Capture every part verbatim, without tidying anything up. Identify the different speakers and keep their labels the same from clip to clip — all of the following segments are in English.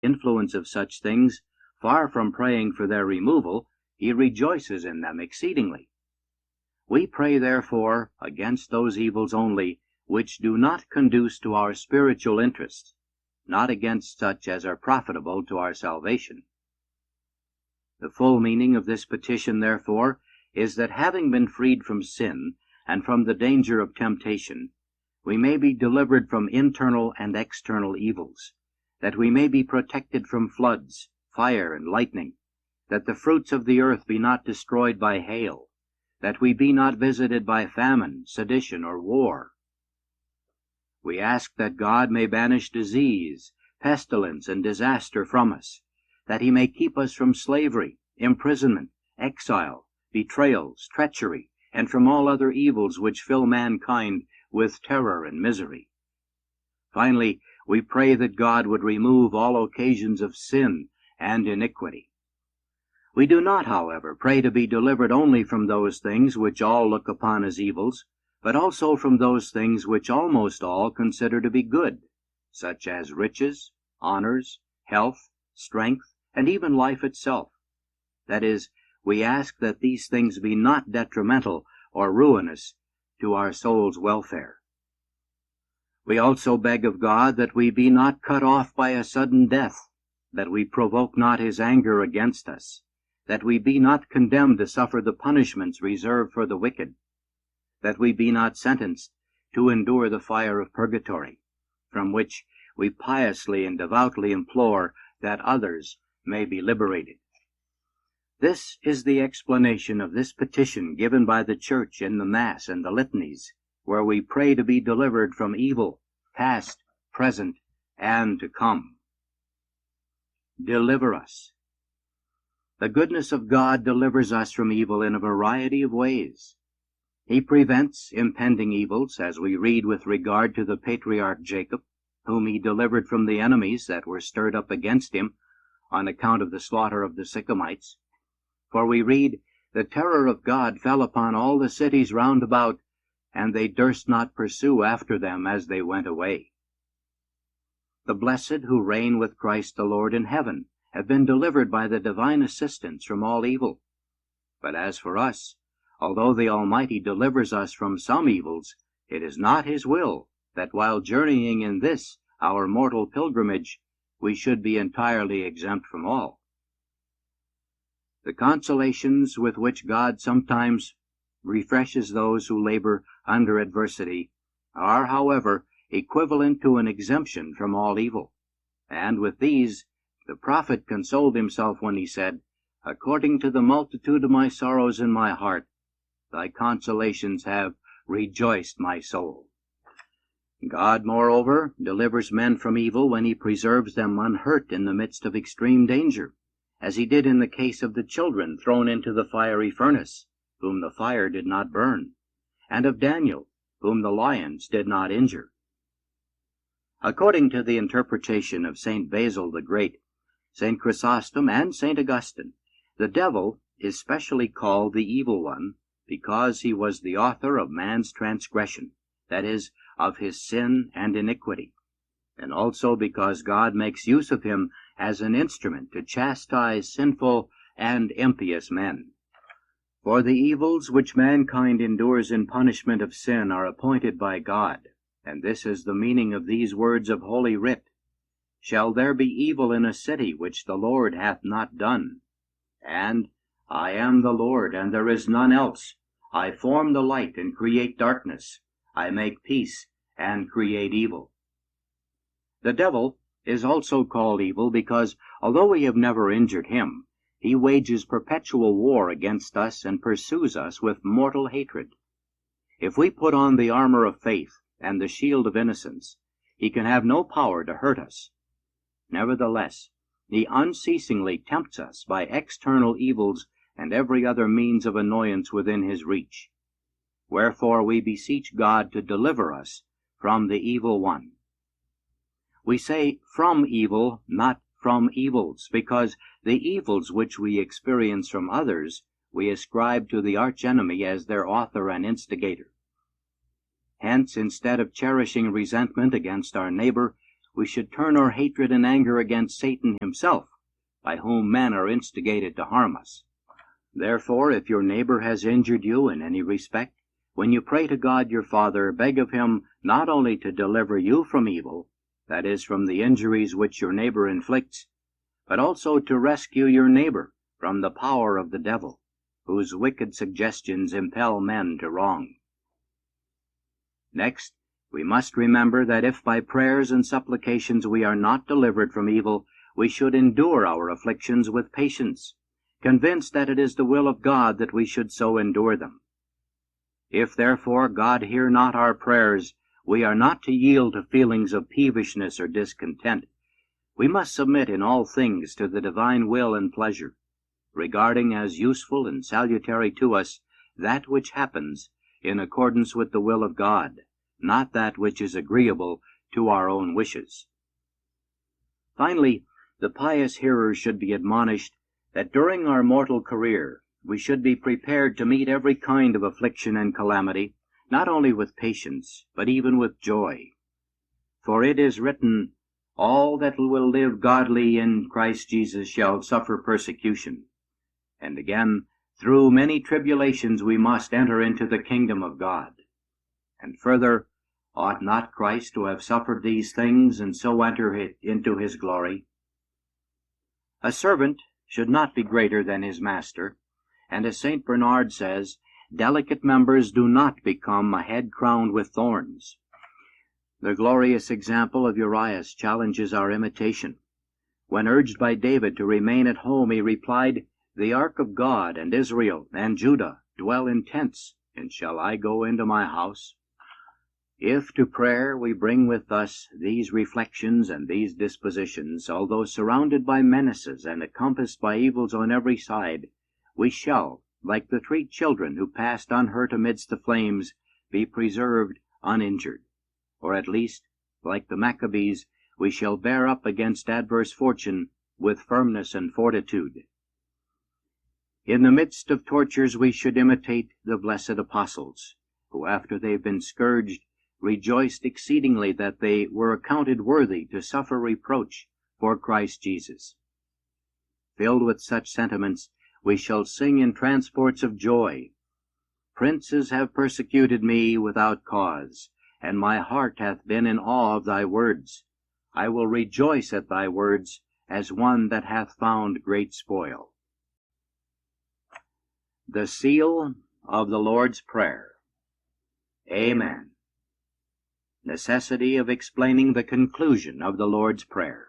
Speaker 1: influence of such things, far from praying for their removal, he rejoices in them exceedingly. We pray, therefore, against those evils only which do not conduce to our spiritual interests, not against such as are profitable to our salvation. The full meaning of this petition, therefore, is that having been freed from sin and from the danger of temptation, we may be delivered from internal and external evils, that we may be protected from floods, fire, and lightning, that the fruits of the earth be not destroyed by hail, that we be not visited by famine, sedition, or war. We ask that God may banish disease, pestilence, and disaster from us, that he may keep us from slavery, imprisonment, exile, betrayals, treachery, and from all other evils which fill mankind with terror and misery. Finally, we pray that God would remove all occasions of sin and iniquity. We do not, however, pray to be delivered only from those things which all look upon as evils, but also from those things which almost all consider to be good, such as riches, honors, health, strength, and even life itself. That is, we ask that these things be not detrimental or ruinous to our soul's welfare. We also beg of God that we be not cut off by a sudden death, that we provoke not his anger against us, that we be not condemned to suffer the punishments reserved for the wicked, that we be not sentenced to endure the fire of purgatory, from which we piously and devoutly implore that others may be liberated. This is the explanation of this petition given by the Church in the Mass and the litanies, where we pray to be delivered from evil, past, present, and to come. Deliver us. The goodness of God delivers us from evil in a variety of ways. He prevents impending evils, as we read with regard to the patriarch Jacob, whom he delivered from the enemies that were stirred up against him on account of the slaughter of the Sycomites. For we read, "The terror of God fell upon all the cities round about, and they durst not pursue after them as they went away." The blessed who reign with Christ the Lord in heaven have been delivered by the divine assistance from all evil. But as for us, although the Almighty delivers us from some evils, it is not his will that while journeying in this our mortal pilgrimage, we should be entirely exempt from all. The consolations with which God sometimes refreshes those who labor under adversity are, however, equivalent to an exemption from all evil. And with these, the prophet consoled himself when he said, "According to the multitude of my sorrows in my heart, thy consolations have rejoiced my soul." God, moreover, delivers men from evil when he preserves them unhurt in the midst of extreme danger, as he did in the case of the children thrown into the fiery furnace, whom the fire did not burn, and of Daniel, whom the lions did not injure. According to the interpretation of Saint Basil the Great, Saint Chrysostom, and Saint Augustine, the devil is specially called the evil one because he was the author of man's transgression, that is, of his sin and iniquity, and also because God makes use of him as an instrument to chastise sinful and impious men. For the evils which mankind endures in punishment of sin are appointed by God, and this is the meaning of these words of Holy Writ: "Shall there be evil in a city which the Lord hath not done?" And, "I am the Lord, and there is none else. I form the light and create darkness. I make peace and create evil." The devil is also called evil because, although we have never injured him, he wages perpetual war against us and pursues us with mortal hatred. If we put on the armor of faith and the shield of innocence, he can have no power to hurt us. Nevertheless, he unceasingly tempts us by external evils and every other means of annoyance within his reach. Wherefore we beseech God to deliver us from the evil one. We say from evil, not from evils, because the evils which we experience from others we ascribe to the archenemy as their author and instigator. Hence, instead of cherishing resentment against our neighbor, we should turn our hatred and anger against Satan himself, by whom men are instigated to harm us. Therefore, if your neighbor has injured you in any respect, when you pray to God your Father, beg of him not only to deliver you from evil, that is, from the injuries which your neighbor inflicts, but also to rescue your neighbor from the power of the devil, whose wicked suggestions impel men to wrong. Next, we must remember that if by prayers and supplications we are not delivered from evil, we should endure our afflictions with patience, convinced that it is the will of God that we should so endure them. If therefore God hear not our prayers, we are not to yield to feelings of peevishness or discontent. We must submit in all things to the divine will and pleasure, regarding as useful and salutary to us that which happens in accordance with the will of God, not that which is agreeable to our own wishes. Finally, the pious hearers should be admonished that during our mortal career we should be prepared to meet every kind of affliction and calamity, not only with patience, but even with joy. For it is written, "All that will live godly in Christ Jesus shall suffer persecution." And again, "Through many tribulations we must enter into the kingdom of God." And further, "Ought not Christ to have suffered these things, and so enter into his glory?" A servant should not be greater than his master, and as Saint Bernard says, delicate members do not become a head crowned with thorns. The glorious example of Urias challenges our imitation. When urged by David to remain at home, he replied, "The ark of God and Israel and Judah dwell in tents, and shall I go into my house?" If to prayer we bring with us these reflections and these dispositions, although surrounded by menaces and encompassed by evils on every side, we shall, like the three children who passed unhurt amidst the flames, be preserved uninjured. Or at least, like the Maccabees, we shall bear up against adverse fortune with firmness and fortitude. In the midst of tortures we should imitate the blessed apostles, who after they have been scourged, rejoiced exceedingly that they were accounted worthy to suffer reproach for Christ Jesus. Filled with such sentiments, we shall sing in transports of joy, "Princes have persecuted me without cause, and my heart hath been in awe of thy words. I will rejoice at thy words, as one that hath found great spoil." The seal of the Lord's Prayer. Amen. Necessity of explaining the conclusion of the Lord's Prayer.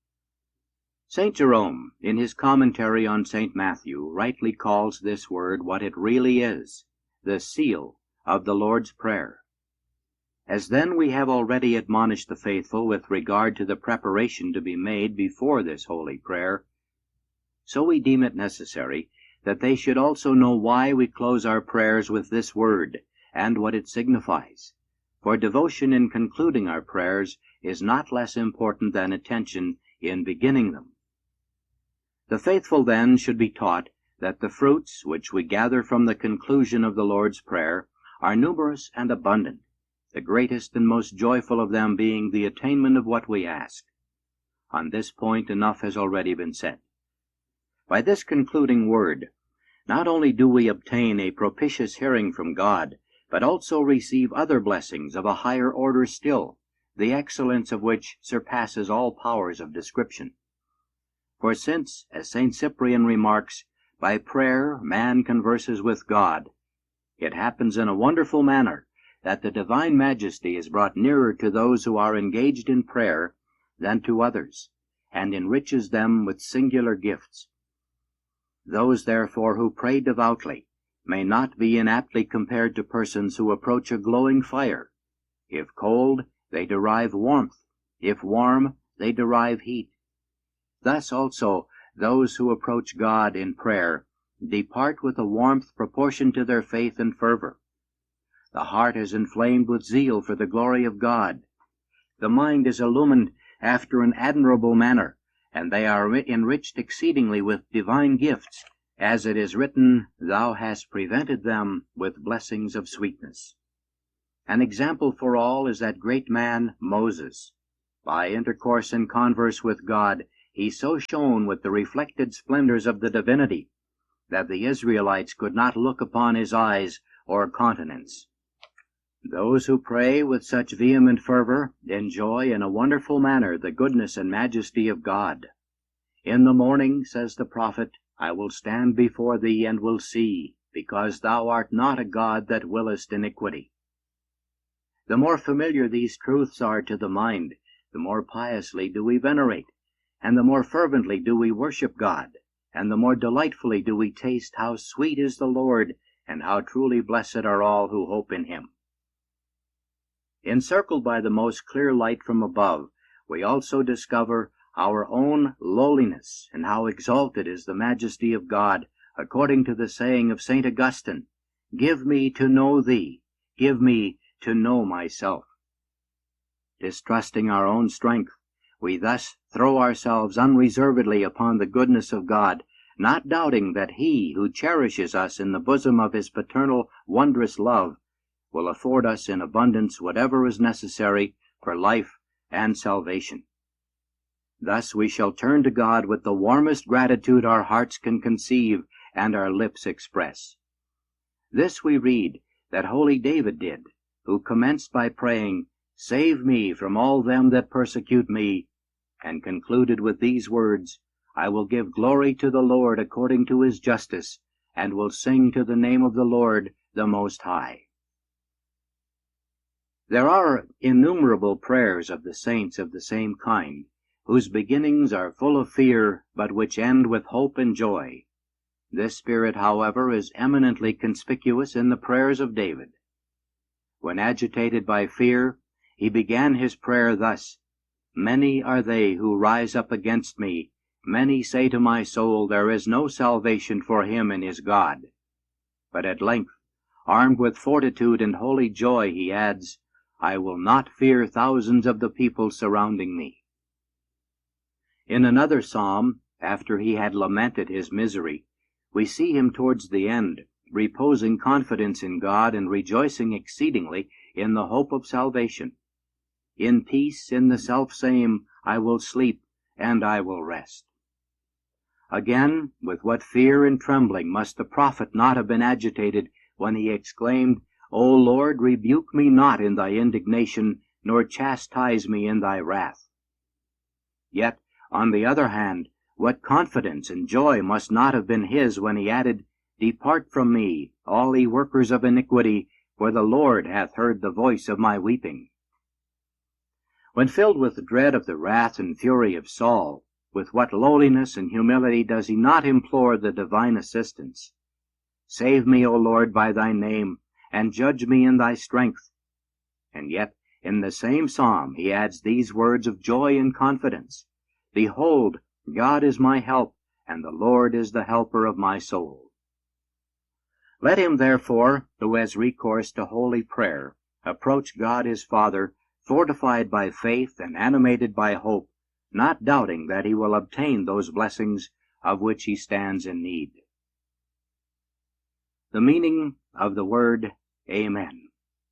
Speaker 1: Saint Jerome, in his commentary on Saint Matthew, rightly calls this word what it really is, the seal of the Lord's Prayer. As then we have already admonished the faithful with regard to the preparation to be made before this holy prayer, so we deem it necessary that they should also know why we close our prayers with this word, and what it signifies. For devotion in concluding our prayers is not less important than attention in beginning them. The faithful then should be taught that the fruits which we gather from the conclusion of the Lord's Prayer are numerous and abundant, the greatest and most joyful of them being the attainment of what we ask. On this point enough has already been said. By this concluding word, not only do we obtain a propitious hearing from God, but also receive other blessings of a higher order still, the excellence of which surpasses all powers of description. For since, as Saint Cyprian remarks, by prayer man converses with God, it happens in a wonderful manner that the divine majesty is brought nearer to those who are engaged in prayer than to others, and enriches them with singular gifts. Those, therefore, who pray devoutly may not be inaptly compared to persons who approach a glowing fire. If cold, they derive warmth; if warm, they derive heat. Thus also those who approach God in prayer depart with a warmth proportioned to their faith and fervor. The heart is inflamed with zeal for the glory of God. The mind is illumined after an admirable manner, and they are enriched exceedingly with divine gifts, as it is written, "Thou hast prevented them with blessings of sweetness." An example for all is that great man Moses. By intercourse and converse with God, he so shone with the reflected splendors of the divinity, that the Israelites could not look upon his eyes or countenance. Those who pray with such vehement fervor enjoy in a wonderful manner the goodness and majesty of God. In the morning, says the prophet, I will stand before thee and will see, because thou art not a God that willest iniquity. The more familiar these truths are to the mind, the more piously do we venerate, and the more fervently do we worship God, and the more delightfully do we taste how sweet is the Lord, and how truly blessed are all who hope in him. Encircled by the most clear light from above, we also discover our own lowliness, and how exalted is the majesty of God, according to the saying of Saint Augustine, Give me to know thee, give me to know myself. Distrusting our own strength, we thus throw ourselves unreservedly upon the goodness of God, not doubting that he who cherishes us in the bosom of his paternal wondrous love will afford us in abundance whatever is necessary for life and salvation. Thus we shall turn to God with the warmest gratitude our hearts can conceive and our lips express. This we read that holy David did, who commenced by praying, Save me from all them that persecute me, and concluded with these words, I will give glory to the Lord according to his justice, and will sing to the name of the Lord the Most High. There are innumerable prayers of the saints of the same kind, whose beginnings are full of fear, but which end with hope and joy. This spirit, however, is eminently conspicuous in the prayers of David. When agitated by fear, he began his prayer thus, Many are they who rise up against me. Many say to my soul, There is no salvation for him in his God. But at length, armed with fortitude and holy joy, he adds, I will not fear thousands of the people surrounding me. In another psalm, after he had lamented his misery, we see him towards the end, reposing confidence in God and rejoicing exceedingly in the hope of salvation. In peace, in the selfsame, I will sleep, and I will rest. Again, with what fear and trembling must the prophet not have been agitated when he exclaimed, O Lord, rebuke me not in thy indignation, nor chastise me in thy wrath. Yet, on the other hand, what confidence and joy must not have been his when he added, Depart from me, all ye workers of iniquity, for the Lord hath heard the voice of my weeping. When filled with the dread of the wrath and fury of Saul, with what lowliness and humility does he not implore the divine assistance? Save me, O Lord, by thy name, and judge me in thy strength. And yet, in the same psalm, he adds these words of joy and confidence, Behold, God is my help, and the Lord is the helper of my soul. Let him, therefore, who has recourse to holy prayer, approach God his Father, fortified by faith and animated by hope, not doubting that he will obtain those blessings of which he stands in need. The meaning of the word Amen.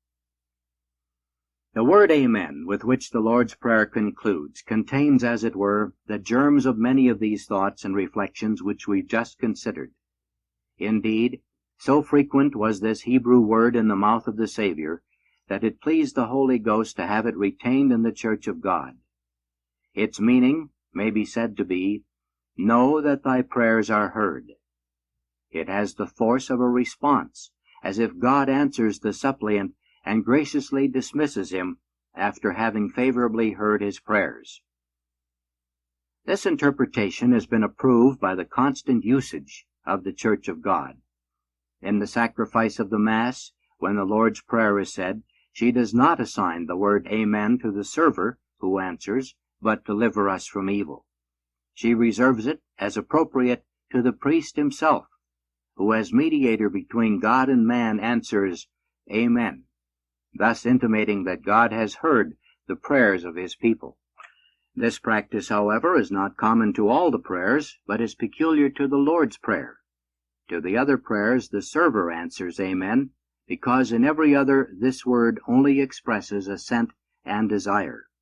Speaker 1: The word Amen, with which the Lord's Prayer concludes, contains, as it were, the germs of many of these thoughts and reflections which we've just considered. Indeed, so frequent was this Hebrew word in the mouth of the Savior, that it pleased the Holy Ghost to have it retained in the Church of God. Its meaning may be said to be, Know that thy prayers are heard. It has the force of a response, as if God answers the suppliant and graciously dismisses him after having favorably heard his prayers. This interpretation has been approved by the constant usage of the Church of God. In the sacrifice of the Mass, when the Lord's Prayer is said, she does not assign the word Amen to the server who answers, but deliver us from evil. She reserves it as appropriate to the priest himself, who as mediator between God and man answers, Amen, thus intimating that God has heard the prayers of his people. This practice, however, is not common to all the prayers, but is peculiar to the Lord's Prayer. To the other prayers the server answers Amen, because in every other this word only expresses assent and desire.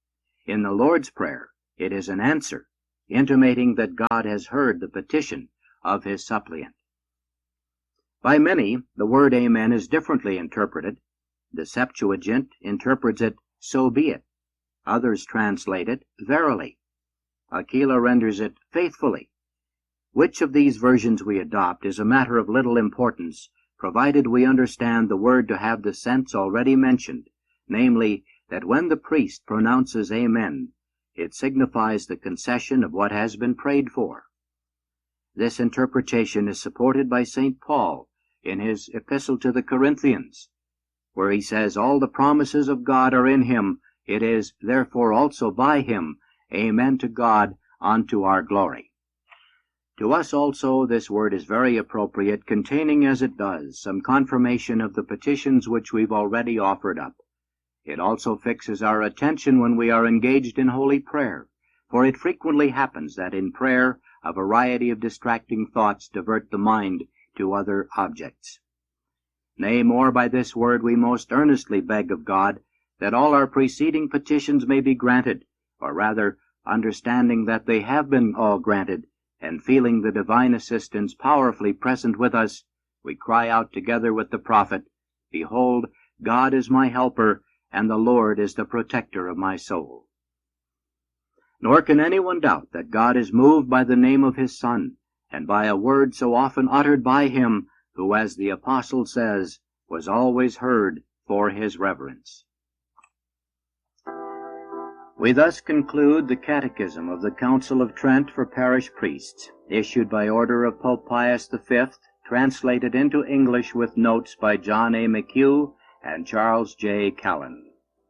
Speaker 1: In the Lord's Prayer, it is an answer, intimating that God has heard the petition of his suppliant. By many, the word Amen is differently interpreted. The Septuagint interprets it, so be it. Others translate it, verily. Aquila renders it, faithfully. Which of these versions we adopt is a matter of little importance, provided we understand the word to have the sense already mentioned, namely, that when the priest pronounces Amen, it signifies the concession of what has been prayed for. This interpretation is supported by Saint Paul in his epistle to the Corinthians, where he says, all the promises of God are in him, it is therefore also by him, Amen to God, unto our glory. To us also this word is very appropriate, containing as it does some confirmation of the petitions which we've already offered up. It also fixes our attention when we are engaged in holy prayer, for it frequently happens that in prayer a variety of distracting thoughts divert the mind to other objects. Nay, more, by this word we most earnestly beg of God that all our preceding petitions may be granted, or rather, understanding that they have been all granted, and feeling the divine assistance powerfully present with us, we cry out together with the prophet, Behold, God is my helper, and the Lord is the protector of my soul. Nor can anyone doubt that God is moved by the name of his Son, and by a word so often uttered by him, who, as the apostle says, was always heard for his reverence. We thus conclude the Catechism of the Council of Trent for parish priests, issued by order of Pope Pius the Fifth, translated into English with notes by John A. McHugh and Charles J. Callan.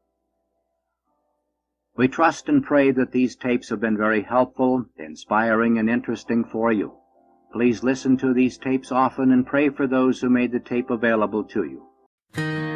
Speaker 1: We trust and pray that these tapes have been very helpful, inspiring, and interesting for you. Please listen to these tapes often and pray for those who made the tape available to you.